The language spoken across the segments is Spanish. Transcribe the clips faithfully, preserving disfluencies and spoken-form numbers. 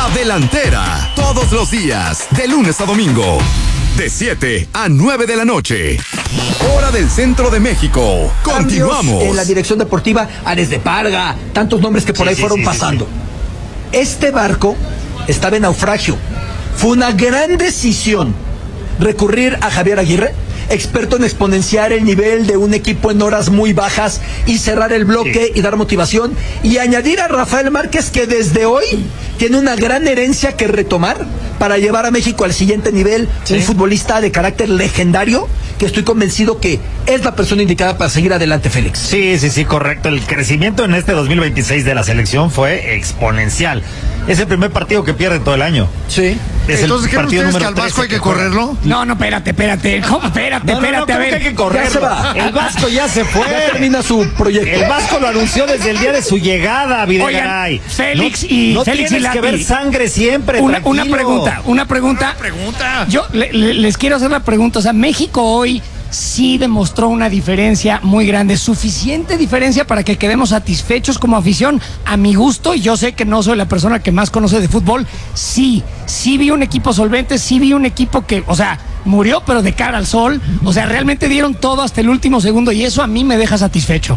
La Delantera, todos los días, de lunes a domingo, de siete a nueve de la noche. Hora del centro de México. Continuamos. En la dirección deportiva, Ares de Parga, tantos nombres que por Sí, ahí sí, fueron sí, pasando. Sí, sí. Este barco estaba en naufragio. Fue una gran decisión recurrir a Javier Aguirre, experto en exponenciar el nivel de un equipo en horas muy bajas y cerrar el bloque sí. y dar motivación, y añadir a Rafael Márquez, que desde hoy tiene una gran herencia que retomar para llevar a México al siguiente nivel, sí. un futbolista de carácter legendario, que estoy convencido que es la persona indicada para seguir adelante, Félix. Sí, sí, sí, correcto. El crecimiento en este dos mil veintiséis de la selección fue exponencial. Es el primer partido que pierde todo el año. Sí. Es Entonces, ¿creen ustedes que al Vasco hay que, que correrlo? No, no, espérate, espérate. ¿Cómo? Espérate, no, no, espérate, no, a ver. Que hay que correrlo. Ya se va. El Vasco ya se fue. Ya termina su proyecto. El Vasco lo anunció desde el día de su llegada, Videgaray. Oigan, Félix no, y no Félix tienes y que ver sangre siempre. Una, una pregunta, una pregunta. Una pregunta. Yo le, le, les quiero hacer la pregunta. O sea, México hoy sí demostró una diferencia muy grande, suficiente diferencia para que quedemos satisfechos como afición. A mi gusto, y yo sé que no soy la persona que más conoce de fútbol, sí, sí vi un equipo solvente, sí vi un equipo que, o sea, murió pero de cara al sol, o sea, realmente dieron todo hasta el último segundo, y eso a mí me deja satisfecho.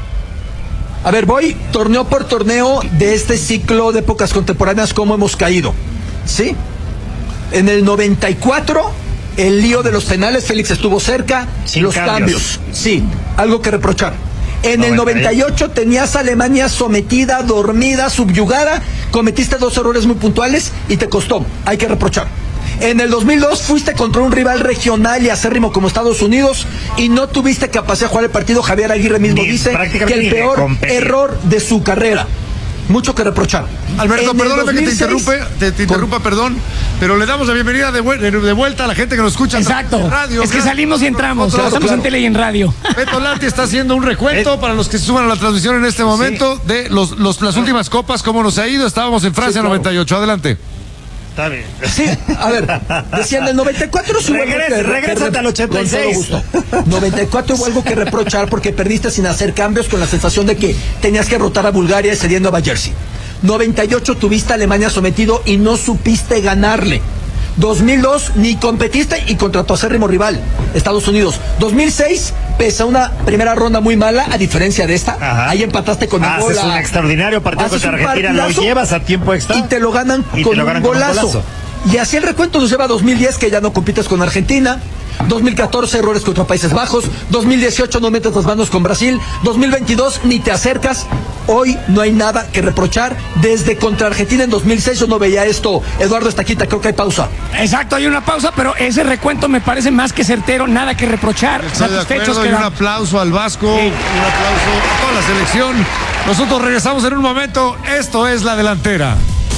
A ver, voy torneo por torneo de este ciclo de épocas contemporáneas, cómo hemos caído, ¿sí? En el noventa y cuatro... el lío de los penales, Félix estuvo cerca, Sin los cambios. cambios, sí, algo que reprochar. En noventa y ocho. el noventa y ocho tenías a Alemania sometida, dormida, subyugada, cometiste dos errores muy puntuales y te costó, hay que reprochar. En el dos mil dos fuiste contra un rival regional y acérrimo como Estados Unidos y no tuviste capacidad de jugar el partido. Javier Aguirre mismo Ni, dice que el peor error de su carrera. Mucho que reprochar. Alberto, perdóname que te interrumpe, te, te interrumpa, por... perdón, pero le damos la bienvenida de, vu de vuelta a la gente que nos escucha. Exacto. En radio. Es que salimos y entramos, claro, estamos claro. en tele y en radio. Beto Lati está haciendo un recuento ¿Eh? para los que se suban a la transmisión en este momento sí. de los, los, las últimas copas, cómo nos ha ido. Estábamos en Francia, sí, claro. noventa y ocho. Adelante. Está bien. Sí, a ver, decían del noventa y cuatro hubo Regresa, algo que, regrésate al ochenta y seis. noventa y cuatro hubo algo que reprochar porque perdiste sin hacer cambios, con la sensación de que tenías que rotar a Bulgaria cediendo a Jersey. noventa y ocho tuviste a Alemania sometido y no supiste ganarle. dos mil dos ni competiste y contra tu acérrimo rival, Estados Unidos. dos mil seis, pese a una primera ronda muy mala, a diferencia de esta, Ajá. ahí empataste con Haces Angola. un extraordinario partido contra Argentina, lo llevas a tiempo extra y te lo ganan, y con, lo ganan un con un golazo. golazo. Y así el recuento nos lleva a dos mil diez, que ya no compites con Argentina. dos mil catorce, errores contra Países Bajos. dos mil dieciocho, no metes las manos con Brasil. dos mil veintidós, ni te acercas. Hoy no hay nada que reprochar. Desde contra Argentina en dos mil seis yo no veía esto. Eduardo Estaquita, creo que hay pausa. Exacto, hay una pausa, pero ese recuento me parece más que certero. Nada que reprochar. Estoy Satisfechos de acuerdo, que y un aplauso al Vasco, sí. un aplauso a toda la selección. Nosotros regresamos en un momento. Esto es La Delantera.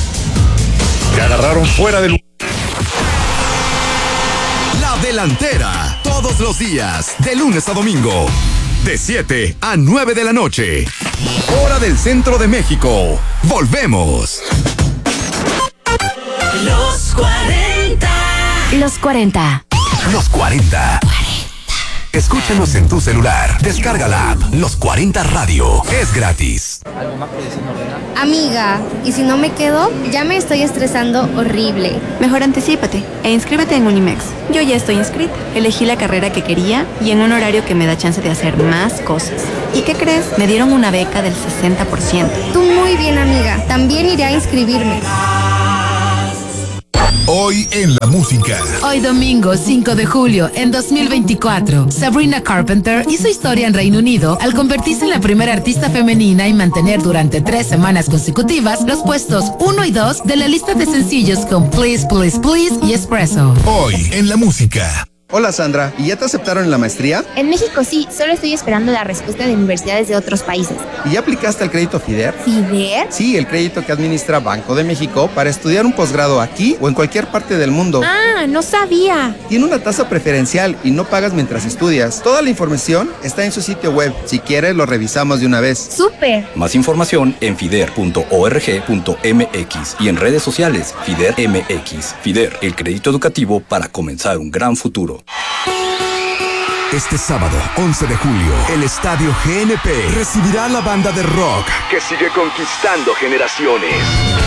Te agarraron fuera del... La Delantera, todos los días, de lunes a domingo, de siete a nueve de la noche. Hora del centro de México. Volvemos. Los cuarenta. Los cuarenta. Los cuarenta. Escúchanos en tu celular. Descarga la app Los cuarenta Radio. Es gratis. Amiga, ¿y si no me quedo? Ya me estoy estresando horrible. Mejor anticípate e inscríbete en Unimex. Yo ya estoy inscrita. Elegí la carrera que quería y en un horario que me da chance de hacer más cosas. ¿Y qué crees? Me dieron una beca del sesenta por ciento. Tú muy bien, amiga. También iré a inscribirme. Hoy en la música. Hoy domingo cinco de julio en dos mil veinticuatro, Sabrina Carpenter hizo historia en Reino Unido al convertirse en la primera artista femenina y mantener durante tres semanas consecutivas los puestos uno y dos de la lista de sencillos con Please, Please, Please y Espresso. Hoy en la música. Hola Sandra, ¿y ya te aceptaron en la maestría? En México sí, solo estoy esperando la respuesta de universidades de otros países. ¿Y ya aplicaste al crédito FIDER? ¿FIDER? Sí, el crédito que administra Banco de México para estudiar un posgrado aquí o en cualquier parte del mundo. Ah, no sabía. Tiene una tasa preferencial y no pagas mientras estudias. Toda la información está en su sitio web. Si quieres, lo revisamos de una vez. ¡Súper! Más información en fider punto org punto mx y en redes sociales FIDER M X. FIDER, el crédito educativo para comenzar un gran futuro. Este sábado, once de julio, el Estadio G N P recibirá a la banda de rock que sigue conquistando generaciones.